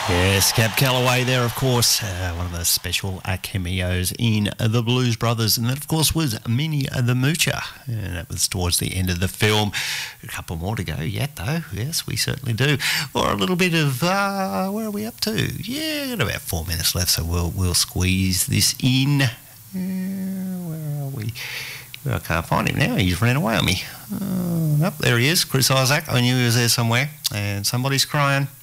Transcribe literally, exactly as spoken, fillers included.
Yes, Cab Calloway there, of course, uh, one of those special uh, cameos in uh, the Blues Brothers, and that, of course, was Minnie uh, the Moocher, and that was towards the end of the film. A couple more to go yet, though. Yes, we certainly do. Or a little bit of, uh, where are we up to? Yeah, got about four minutes left, so we'll we'll squeeze this in. Uh, where are we? I can't find him now. He's ran away on me. Oh, nope, there he is, Chris Isaak. I knew he was there somewhere. And somebody's crying.